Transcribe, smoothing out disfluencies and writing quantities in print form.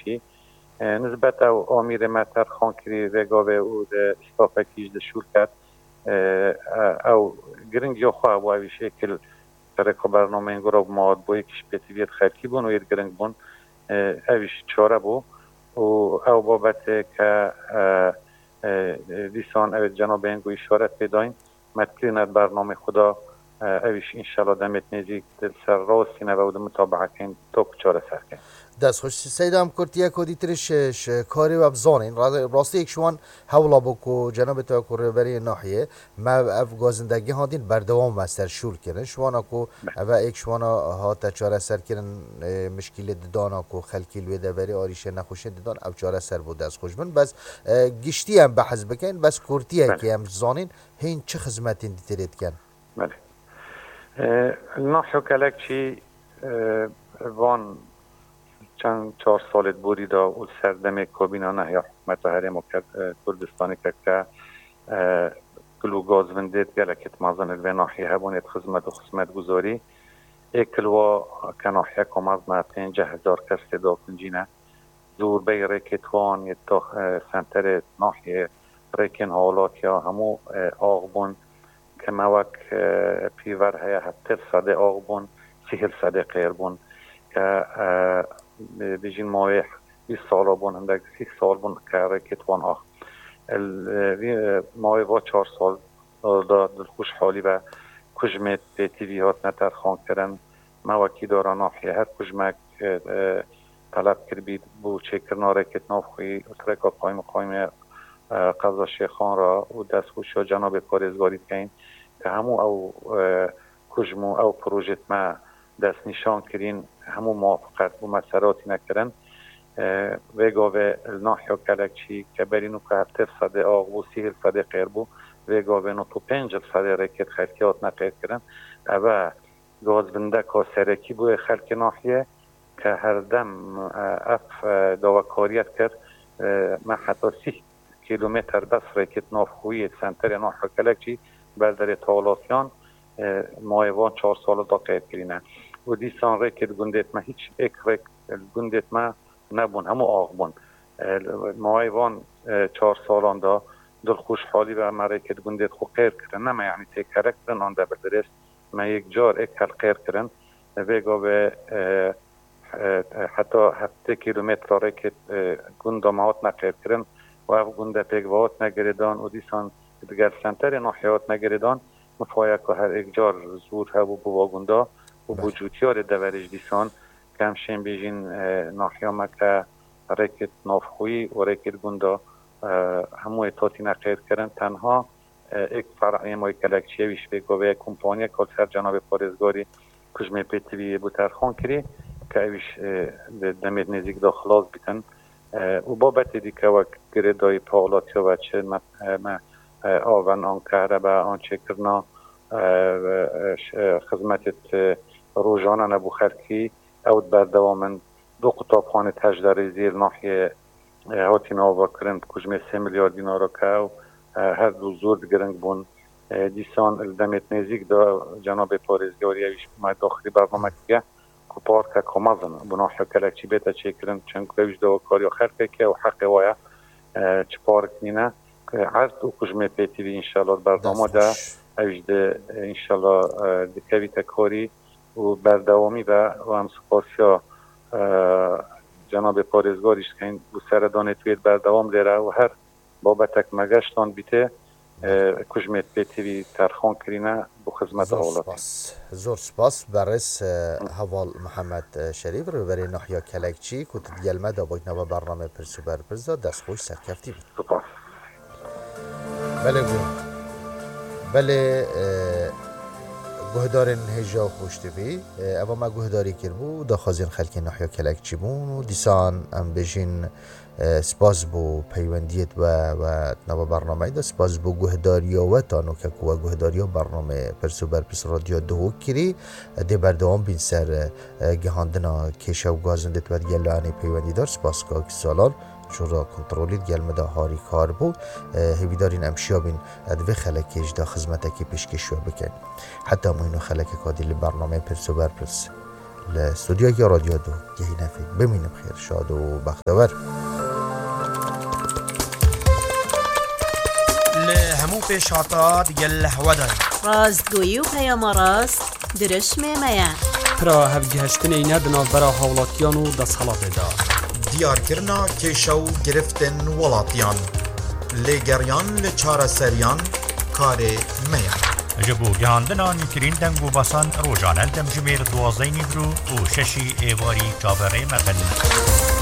ویشی نسبت او آمیر متر خانکری رگاوه او استافکیش دشور کرد او گرنگ یا خواه و اویشه کل طرق برنامه این گروه مواد بوی کش پیتیویت خلکی بون و یر گرنگ بون اویش چاره بو و او بابت که دیسان او جناب اینگو اشارت پیداین مدکرینت برنامه خدا اویش انشالله دمت نزیک دل سر راستی نبود مطابقه کن توک چاره سر کن دست خوش سیدم کرتیه کدی ترش کاری و بزانین راستی یک شوان حولا بکو جناب تا کوریبری ناحیه ما اف گازندگی هاتین بردوام وستر شول کردن شوان اکو و یک شوان هات چاره سر کردن مشکل ددان اکو خلکی الوده بری آریشه نخوشه ددان او چاره سر بود دست خوش بن بس گشتی هم بحث بکن بس کرتیه که هم زانین هین چه خدمتین دیتریت کن بله ناحیه کلکچی وان چند 4 سالت بوری دا و سردم کابینا نهی حکومت هرم کردستانی که کلو گاز وندید گلکت مازن الوی ناحیه هبونید خدمت و خدمت گذاری اکلوا کناحیه کمازنا 50,000 کسی دا کنجینه زور بی ریکتوان یتا سنتر ناحیه ریکن حالات یا همو آغبون که موک پیور هیا 700 آغبون 30 غیر بون که بیشین ماه 20 سال بون هندک 30 سال بون که ریکتوان آخ ماه و 4 سال دل خوش حالی و کجمت به تیویات نتر خان کردن موکی دارن ناحیه هر کجمک طلب کرد بو چکرنا ریکت نافخوی اترکا قایم قضا شیخان را و دست خوش جناب کارزگاری کن که همو او کجمو او پروژت ما دست نشان کرین همو موافقت و مساراتی نکردن وگاوه ناحیه کلکچی که برینو که 700 آغ و 30 غیر بو وگاوه نو تو 500 ریکت خلکیات نقیر کردن و گاز بنده که سرکی بو خلک ناحیه که هر دم اف داوکاریت کرد ما حتی 30 کیلومتر بس ریکت نافخوی سنتر ناحیه کلکچی بردر تالاسیان مایوان 4 سال دا قید کرینه و دیسان ریکت گندت ما هیچ ایک ریک گندت ما نبون همو آغ بون مایوان 4 سالان دا دل خوشحالی و ما ریکت گندت خو قیر کرن نما یعنی تکرک کرن آن دا بردرست ما یک جار ایک هل قیر کرن ویگا به حتی 7 کیلومتر ریکت گنده ماهات نقیر کرن و اف گنده پیگ وات نگریدان و دیسان دیگر سنتر ناحیات نگریدان مفاید که هر یک جار زور هبو بوا گنده و بوجودیار دورش دیسان که همشین بیجین ناحیه مکه ریکت نافخوی و ریکت گنده همو اتاتی نقیر کرن تنها یک فرعی مای کلکچیه ویش بگو به کمپانی که سر جناب پارزگاری کجمه پیتوی بوترخان کری که ایش دمید نزیک دا خلاص بیتن و بابت دیگه و گردای پاولاتی و چه آون آن کهربا آن چکرنا خدمتت روزانه نبو خلکی اود بردوامن 2 قطابخانه تجدر زیر ناحیه هاتی ناوا کرند کجمه 3 میلیارد دینار که هر دو زور گرنگ بون دیسان الدمت نزیک دا جناب پارزگاری ایش داخلی برنامه که پارک کمازن بناحیه کلکچی بیتا چکرن چند کویش دو کاری خلقه که و حق وایا چه پارک نینه عرض و کجمه پیتیوی انشالله برنامه دا ایش ده انشالله دکوی تکاری و بردوامی و هم سپاسیا جناب پارزگاریش که این سردانه توید بردوام لیره و هر بابتک مگشتان بیته کجمه پیتیوی ترخان کرینه بو خدمت حالات زور سپاس برس حوال محمد شریف رو برای ناحیه کلکچی که تدگلمه دا باید نوا برنامه پرسو برپرزا دست خوش سرکفتی بود سپاس بله گهدارن هجا خوشتی بی اما ما گهداری کربو دا خازین خلک ناحیه کلکچی بون و دیسان ام بجین سپاس بو پیوندیت و نوا برنامه دا سپاس بو گهداری و تانو که کوه گهداری و برنامه پرسو برپرس رادیو دو کری دی بردوام بین سر گهاندنا کشه و گازندت و گلانی پیوندی دار سپاس که سالان شورا کنترلیت گل مدا هاری کار بو هیویدارین امشیا بین ادوی خلکیش دا خدمت کی پیشکش بکن حتی ما اینو خلک کادی برنامه پرسو برپرس لاستودیوی رادیو دو گهی نفید بمینم خیر شاد و بختور لهمو پیش هاتاد گل هودن راستگویی و پیام راست درش میمه پرا هفگهشتن اینا دناو برا حولاتیان و دست حالات دا دیار کرنا کشو گرفتن ولاتیان لگریان لچار سریان کار میان جبو گهاندنا نیترین دنگو باسان روزانه دم جمیر 12 نیبرو و 6 ایواری چاوره مبن